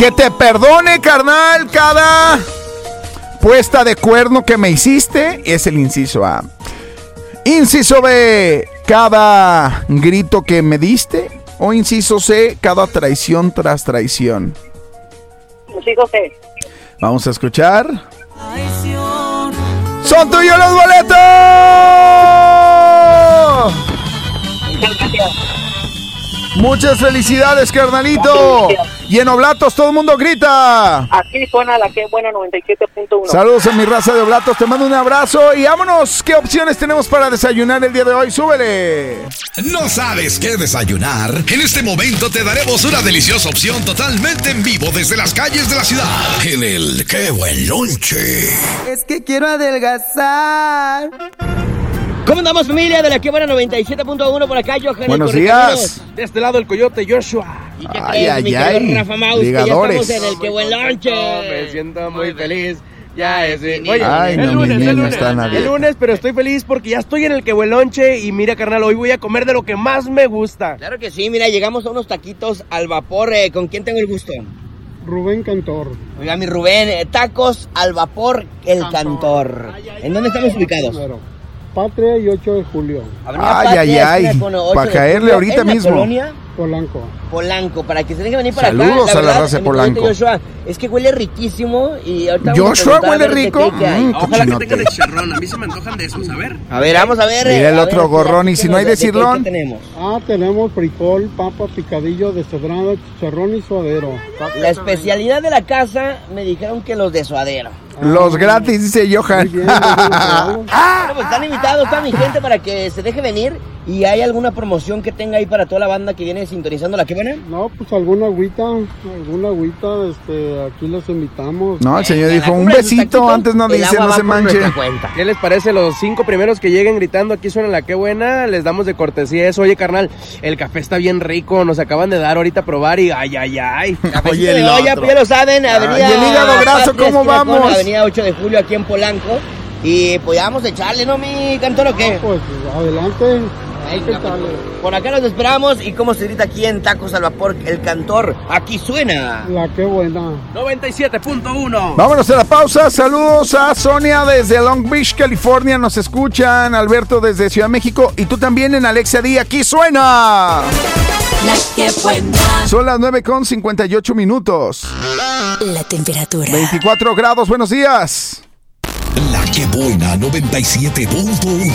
Que te perdone, carnal, cada puesta de cuerno que me hiciste, es el inciso A. Inciso B, cada grito que me diste. O inciso C, cada traición tras traición. Inciso C. Vamos a escuchar. ¡Son tuyos los boletos! Muchas gracias. Muchas felicidades, carnalito. Y en Oblatos todo el mundo grita. Aquí suena la que buena 97.1. Saludos a mi raza de Oblatos, te mando un abrazo y vámonos. ¿Qué opciones tenemos para desayunar el día de hoy? ¡Súbele! ¿No sabes qué desayunar? En este momento te daremos una deliciosa opción totalmente en vivo desde las calles de la ciudad. En el ¡Qué buen lonche! Es que quiero adelgazar. ¿Cómo andamos, familia de la que buena 97.1 por acá, Johan? Buenos días. De este lado el Coyote Joshua. ¿Y qué Ay, crees, mi ay, querido ay. Rafa Maus? Que ya Ligadores. estamos en el que buen lonche. Me siento muy feliz. Ya es. Oye, Ay, no, mi niño, no está nadie. el lunes, pero estoy feliz porque ya estoy en el que buen lonche. Y mira, carnal, hoy voy a comer de lo que más me gusta. Claro que sí, mira, llegamos a unos taquitos al vapor. ¿Con quién tengo el gusto? Rubén Cantor. Oiga, mi Rubén, tacos al vapor, el Cantor. ¿En dónde estamos ubicados? Primero, Patria y 8 de julio, Avenida Ay, Patria, ay, esquina con 8 pa' de caerle julio, ahorita en la mismo. colonia Polanco. Polanco, para que se tengan que venir para Saludos acá. a la raza de mi querido Polanco. Joshua, es que huele riquísimo y ahorita vamos a Joshua preguntar a huele ver de rico. qué hay. Ojalá que Cochinote. tenga de chicharrón. A mí se me antojan de esos, a ver. A ver, vamos a ver. Mira el a otro ver, gorrón, y si no hay de qué cirlón. tenemos. Tenemos frijol, papa, picadillo, deshebrada, chicharrón y suadero. La especialidad de la casa me dijeron que los de suadero. Los gratis, dice Johan. Muy bien, claro. Bueno, pues están invitados toda mi gente para que se deje venir. ¿Y hay alguna promoción que tenga ahí para toda la banda que viene sintonizando la que buena? No, pues alguna agüita, aquí los invitamos. No, el señor La dijo un compra de sus besito, taquitos, antes no el dice, agua no va se por manche. nuestra cuenta. ¿Qué les parece? Los 5 primeros que lleguen gritando aquí suena la que buena, les damos de cortesía eso. Oye, carnal, el café está bien rico, nos acaban de dar ahorita a probar y ay. Oye, el Ya otro. lo saben, avenida y el hígado graso, Patria, ¿cómo esquina con vamos? Avenida 8 de julio aquí en Polanco. Y pues ya vamos a echarle, ¿no, mi Cantor, o qué? Pues adelante. Hay que Venga, darle. por acá los esperamos. ¿Y cómo se grita aquí en Tacos al Vapor? El Cantor, aquí suena. La que buena. 97.1. Vámonos a la pausa. Saludos a Sonia desde Long Beach, California. Nos escuchan. Alberto desde Ciudad de México. Y tú también en Alexia D. Aquí suena. La que buena. Son las 9:58. La temperatura. 24 grados. Buenos días. La que buena 97.1.